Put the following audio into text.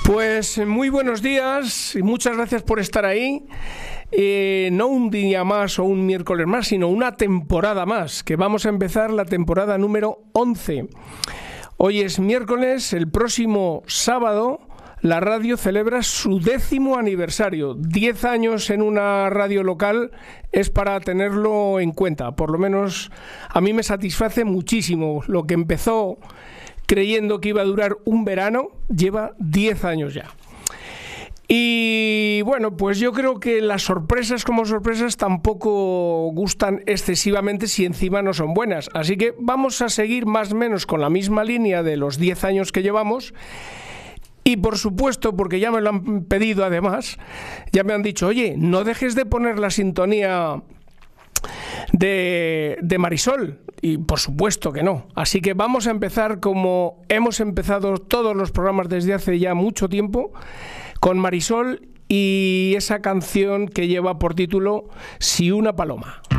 Pues muy buenos días y muchas gracias por estar ahí. No un día más o un miércoles más, sino una temporada más, que vamos a empezar la temporada número 11. Hoy es miércoles, el próximo sábado la radio celebra su 10º aniversario. 10 años en una radio local es para tenerlo en cuenta. Por lo menos a mí me satisface muchísimo. Lo que empezó creyendo que iba a durar un verano, lleva 10 años ya. Y bueno, pues yo creo que las sorpresas como sorpresas tampoco gustan excesivamente si encima no son buenas. Así que vamos a seguir más o menos con la misma línea de los 10 años que llevamos. Y por supuesto, porque ya me lo han pedido además, ya me han dicho, oye, no dejes de poner la sintonía de Marisol. Y por supuesto que no. Así que vamos a empezar como hemos empezado todos los programas desde hace ya mucho tiempo, con Marisol y esa canción que lleva por título Si una paloma.